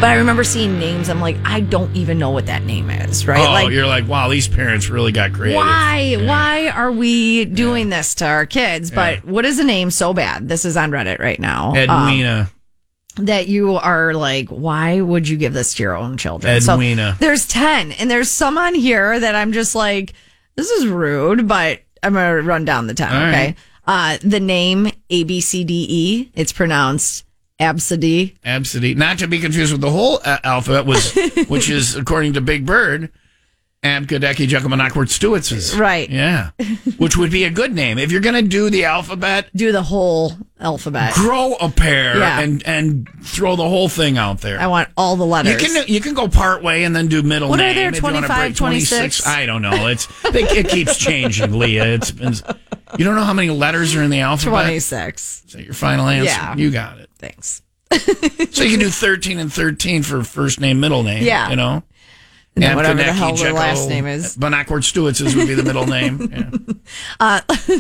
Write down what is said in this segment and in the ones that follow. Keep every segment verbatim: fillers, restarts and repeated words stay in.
But I remember seeing names. I'm like, I don't even know what that name is, right? Oh, like, you're like, wow, these parents really got creative. Why? Yeah. Why are we doing yeah. this to our kids? But yeah. what is a name so bad? This is on Reddit right now. Edwina. Um, that you are like, why would you give this to your own children? Edwina. So there's ten, and there's some on here that I'm just like, this is rude, but I'm going to run down the ten, All okay? Right. Uh, the name A B C D E, it's pronounced Absidy. Absidy. Not to be confused with the whole uh, alphabet, was, which is, according to Big Bird, Abgadeki Juckamanakworth Stewitz's. Right. Yeah. Which would be a good name. If you're going to do the alphabet, do the whole alphabet. Grow a pair yeah. and and throw the whole thing out there. I want all the letters. You can you can go part way and then do middle what name. What are there, twenty-five, twenty-six? I don't know. It's it keeps changing, Leah. It's been, you don't know how many letters are in the alphabet? twenty-six. Is that your final answer? Yeah. You got it. Thanks. So you can do thirteen and thirteen for first name, middle name. Yeah. You know? And then whatever the hell the last name is. Bonackward Stewitz's would be the middle name. Yeah. Uh,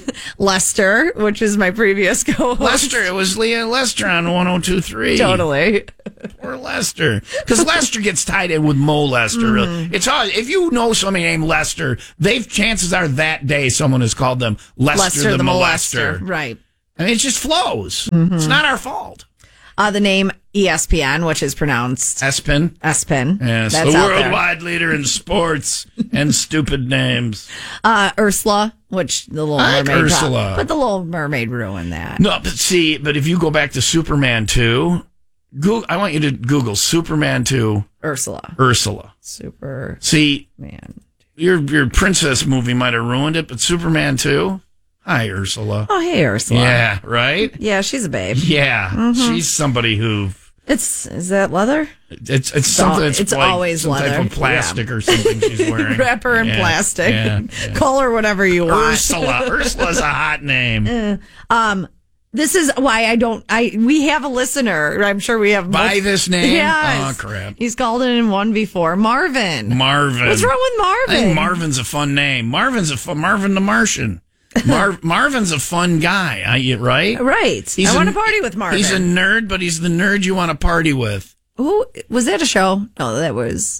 Lester, which is my previous co-host. Lester. It was Leah Lester on one oh two point three. Totally. Poor Lester. Because Lester gets tied in with Mo Lester. Mm. Really. It's hard. If you know somebody named Lester, they've chances are that day someone has called them Lester, Lester the, the molester. molester. Right. I mean, it just flows. Mm-hmm. It's not our fault. Uh, the name E S P N, which is pronounced Espin. Espin. Yes, That's the out worldwide there. leader in sports and stupid names. Uh, Ursula, which the Little I like Mermaid. Ursula. Pro- but the Little Mermaid ruined that. No, but see, but if you go back to Superman two, Google, I want you to Google Superman two. Ursula. Ursula. Super. See, man. Your your princess movie might have ruined it, but Superman two. Hi, Ursula. Oh, hey, Ursula. Yeah, right? Yeah, she's a babe. Yeah, mm-hmm. She's somebody who... It's Is that leather? It's it's, it's something that's it's like always some leather. type of plastic yeah. or something she's wearing. Wrap her in yeah, plastic. Yeah, yeah. Call her whatever you want. Ursula. Ursula's a hot name. Uh, um, This is why I don't... I We have a listener. I'm sure we have... By most, this name? Yes. Oh, crap. He's called it in one before. Marvin. Marvin. What's wrong with Marvin? I think Marvin's a fun name. Marvin's a fun... Marvin the Martian. Mar- Marvin's a fun guy, I, right? Right. He's I want a, to party with Marvin. He's a nerd, but he's the nerd you want to party with. Who was that a show? No, that was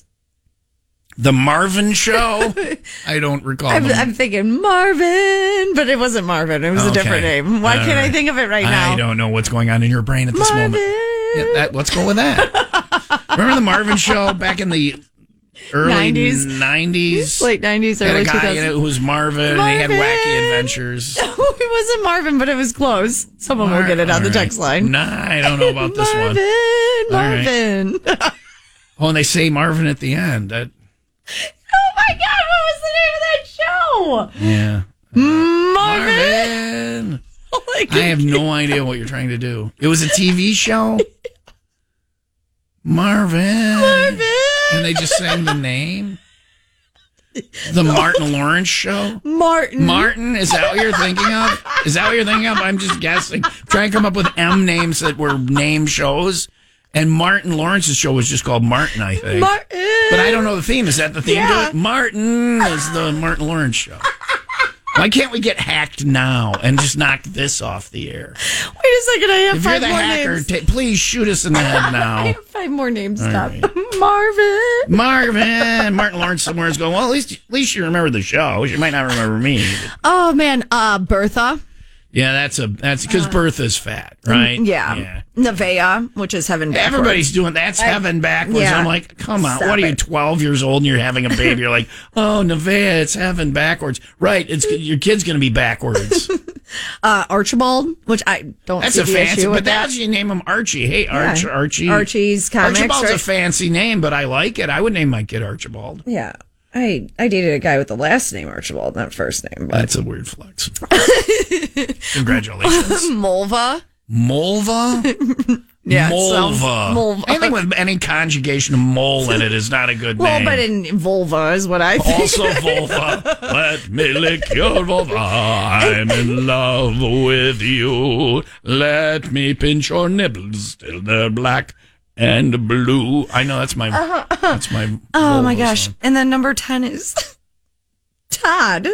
The Marvin Show. I don't recall. I'm, I'm thinking Marvin, but it wasn't Marvin. It was okay. a different name. Why All can't right. I think of it right now? I don't know what's going on in your brain at this Marvin. moment. Yeah, that, let's go with that. Remember the Marvin Show back in the early nineties, nineties, late nineties, early two thousands. Had a guy in it who was Marvin, Marvin, and he had wacky adventures. No, it wasn't Marvin, but it was close. Someone Mar- will get it on the right. text line. Nah, I don't know about this Marvin, one. Marvin, Marvin. Right. Oh, and they say Marvin at the end. That... Oh my God! What was the name of that show? Yeah, Marvin. Marvin. Oh, I have no idea what you're trying to do. It was a T V show. Marvin. Marvin. And they just sang the name? The Martin Lawrence Show? Martin. Martin? Is that what you're thinking of? Is that what you're thinking of? I'm just guessing. Trying to come up with M names that were name shows. And Martin Lawrence's show was just called Martin, I think. Martin. But I don't know the theme. Is that the theme yeah. to it? Martin is the Martin Lawrence Show. Why can't we get hacked now and just knock this off the air? Wait a second, I have if five you're the more hacker, names. Ta- please shoot us in the head now. I have five more names. All Stop. Right. Marvin. Marvin. Martin Lawrence somewhere is going, well, at least, at least you remember the show. You might not remember me. Oh, man. Uh, Bertha. Yeah, that's a that's because uh, Bertha's fat, right? Yeah. yeah. Nevaeh, which is heaven backwards. Everybody's doing that's I, heaven backwards. Yeah. I'm like, come on, Stop what are it. you, twelve years old and you're having a baby? You're like, oh, Nevaeh, it's heaven backwards. Right, it's your kid's going to be backwards. uh, Archibald, which I don't that's see a the fancy, issue but with that. that's you name him Archie. Hey, Arch, yeah. Archie. Archie's comics. Archibald's right? a fancy name, but I like it. I would name my kid Archibald. Yeah. I, I dated a guy with the last name Archibald, not first name. But. That's a weird flex. Congratulations. Mulva. Mulva? Yeah. Mulva. Mulva. Anything with any conjugation of mole in it is not a good well, name. Well, but in vulva is what I think. Also vulva. Let me lick your vulva. I'm in love with you. Let me pinch your nipples till they're black and blue. I know that's my uh-huh. that's my oh my Volvo gosh. song. And then number ten is Todd.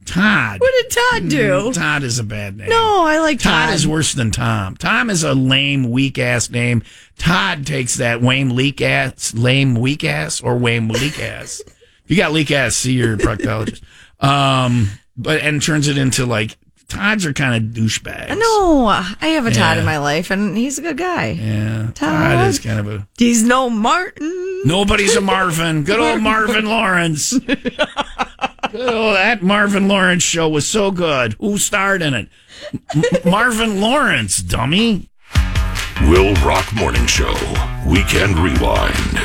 Todd. What did Todd do? Mm, Todd is a bad name. No, I like Todd. Todd is worse than Tom. Tom is a lame, weak ass name. Todd takes that Wayne leak ass, lame, weak ass, or Wayne leak ass. If you got leak ass, see your proctologist. Um, but and turns it into like Todds are kind of douchebags. No, I have a Todd Yeah. in my life, and he's a good guy. Yeah, Todd, Todd is kind of a. He's no Martin. Nobody's a Marvin. Good old Marvin Lawrence. Good old, that Marvin Lawrence show was so good. Who starred in it? M- Marvin Lawrence, dummy. Will Rock Morning Show. Weekend Rewind.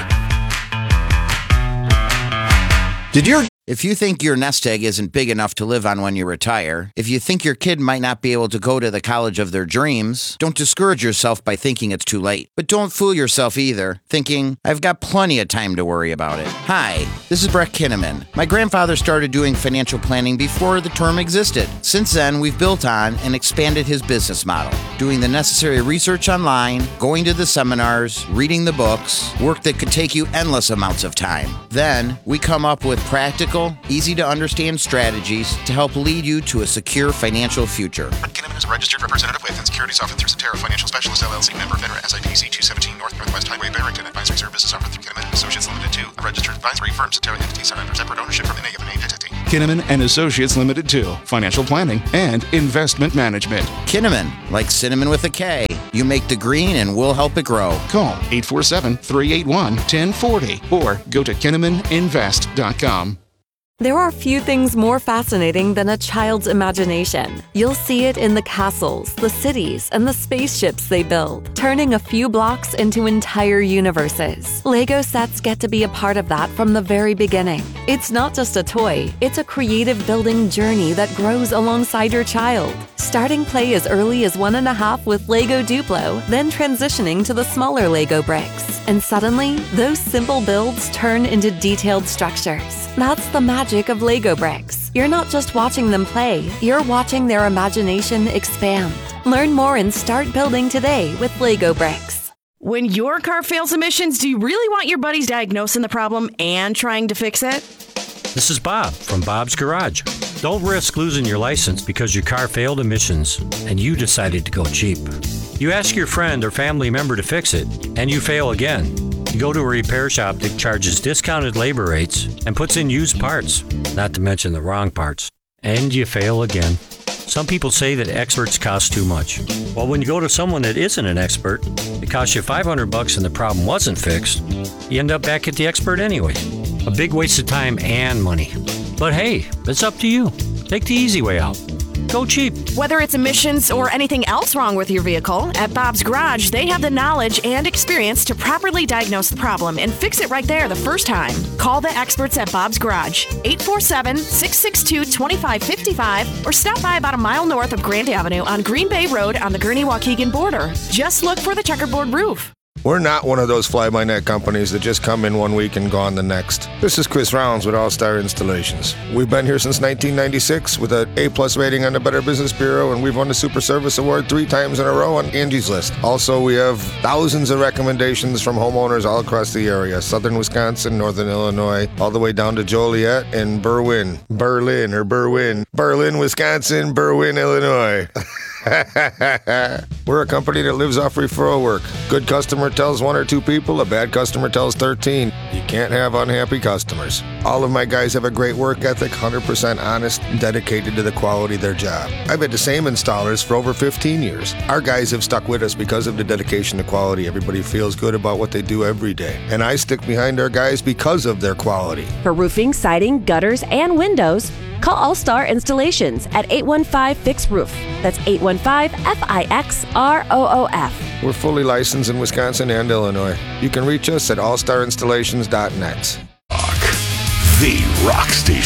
Did your If you think your nest egg isn't big enough to live on when you retire, if you think your kid might not be able to go to the college of their dreams, don't discourage yourself by thinking it's too late. But don't fool yourself either, thinking, I've got plenty of time to worry about it. Hi, this is Brett Kinnaman. My grandfather started doing financial planning before the term existed. Since then, we've built on and expanded his business model, doing the necessary research online, going to the seminars, reading the books, work that could take you endless amounts of time. Then, we come up with practical, easy-to-understand strategies to help lead you to a secure financial future. Brett Kinnaman is a registered representative with and securities offered through Cetera Financial Specialists, L L C, member FINRA, S I P C two seventeen North Northwest Highway, Barrington. Advisory services offered through Kinnaman and Associates Limited two, a registered advisory firm. Cetera entities are under separate ownership from any of a named entity. Kinnaman and Associates Limited two, financial planning and investment management. Kinnaman, like cinnamon with a K. You make the green and we'll help it grow. Call eight four seven, three eight one, one zero four zero or go to kinnaman invest dot com. There are few things more fascinating than a child's imagination. You'll see it in the castles, the cities, and the spaceships they build, turning a few blocks into entire universes. Lego sets get to be a part of that from the very beginning. It's not just a toy, it's a creative building journey that grows alongside your child. Starting play as early as one and a half with Lego Duplo, then transitioning to the smaller Lego bricks. And suddenly, those simple builds turn into detailed structures. That's the magic of Lego bricks. You're not just watching them play, you're watching their imagination expand. Learn more and start building today with Lego bricks. When your car fails emissions, do you really want your buddies diagnosing the problem and trying to fix it? This is Bob from Bob's Garage. Don't risk losing your license because your car failed emissions and you decided to go cheap. You ask your friend or family member to fix it, and you fail again. You go to a repair shop that charges discounted labor rates and puts in used parts, not to mention the wrong parts, and you fail again. Some people say that experts cost too much. Well, when you go to someone that isn't an expert, it costs you five hundred bucks and the problem wasn't fixed, you end up back at the expert anyway. A big waste of time and money. But hey, it's up to you. Take the easy way out. Go cheap. Whether it's emissions or anything else wrong with your vehicle, at Bob's Garage, they have the knowledge and experience to properly diagnose the problem and fix it right there the first time. Call the experts at Bob's Garage, eight four seven, six six two, two five five five, or stop by about a mile north of Grand Avenue on Green Bay Road on the Gurnee-Waukegan border. Just look for the checkerboard roof. We're not one of those fly-by-night companies that just come in one week and gone the next. This is Chris Rounds with All Star Installations. We've been here since nineteen ninety-six with an A-plus rating on the Better Business Bureau, and we've won the Super Service Award three times in a row on Angie's List. Also, we have thousands of recommendations from homeowners all across the area, southern Wisconsin, northern Illinois, all the way down to Joliet and Berwyn. Berlin or Berwyn. Berlin, Wisconsin, Berwyn, Illinois. We're a company that lives off referral work. Good customer tells one or two people, a bad customer tells thirteen. You can't have unhappy customers. All of my guys have a great work ethic, one hundred percent honest, and dedicated to the quality of their job. I've had the same installers for over fifteen years. Our guys have stuck with us because of the dedication to quality. Everybody feels good about what they do every day. And I stick behind our guys because of their quality. For roofing, siding, gutters, and windows, call All Star Installations at eight one five, Fix Roof. That's eight one five, F I X R O O F. We're fully licensed in Wisconsin and Illinois. You can reach us at all star installations dot net. The Rock Station.